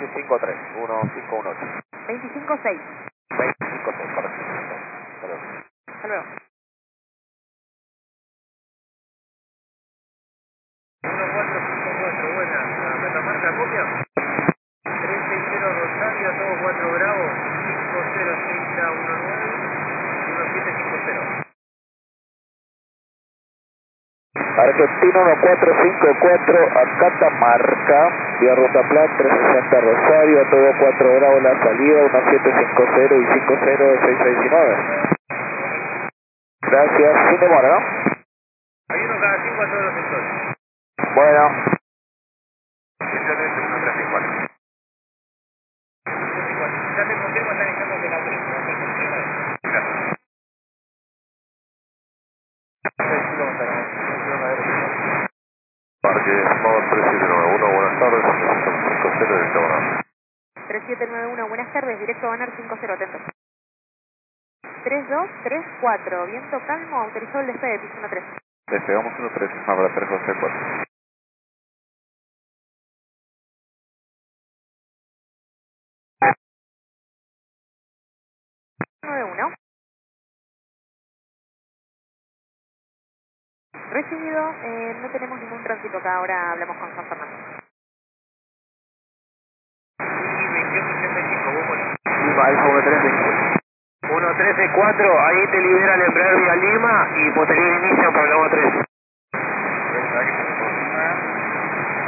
25-3, 1518. 25-6. 25-6, correcto. Hasta luego. Hasta luego. 1454, buenas. Catamarca copia. 360 Rosario, todo 4 Bravo, 506019, 1750. Argentino 1454 a Catamarca, vía Ruta Plan 360 Rosario, todo 4 Bravo la salida, 1750 y 50 de 6619. Gracias, sin demora, ¿no? Hay uno cada 5 a todos los sectores. Bueno. 1334. Ya te confirmo, están echando de la 3. Parque Smart 3791, buenas tardes, 50 directo a Banar. 3791, buenas tardes, directo a Banar 50, atento. 3234, viento calmo, autorizado el despegue, piso 13. Despegamos 13, habrá 324. 91. Recibido, no tenemos ningún tránsito acá, ahora hablamos con San Fernando. Y 2885, vos ponés. Alfa 113. 134, ahí te libera el Embraer vía Lima y posterior inicio para el Nova 3.